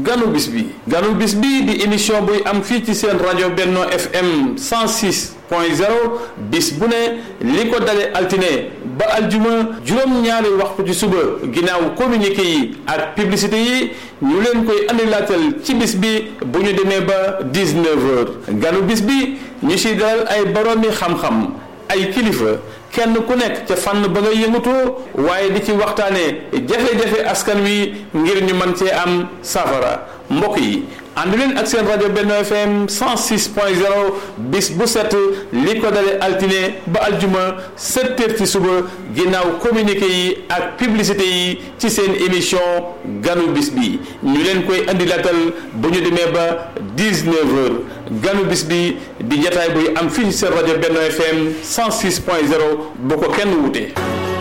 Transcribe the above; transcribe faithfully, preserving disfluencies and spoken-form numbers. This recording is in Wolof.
ganu bis bi ganu bis bi di émission buy am fii ci seen rajo Benno F M cent six point zéro bis bu ne li ko dale altine ba aljuma juróom-ñaari waxtu ci suba ginnaaw communiqué yi ak publicité yi ñu leen koy andilaatal ci bis bi bu ñu demee ba dix-neuf heures ganu bis bi ñu ci dalal ay boroomi xam-xam ay kilifa kenn ku nekk ca fànn ba nga yëngatoo waaye di ci waxtaanee jafe-jafe askan wi ngir ñu mën cee am safara mbokk yi ànd leen ak seen rajo Benno F M cent six point zéro bis bu set li ko dale altine ba aljuma sept heures ci suba ginnaaw communiqué yi ak publicité yi ci seen émission ganu bis bi ñu leen koy andi latal bu ñu demee ba dix-neuf heures ganu bis bi di jataay buy am fii ci seen rajo Benno F M cent six point zéro bu ko kenn wute.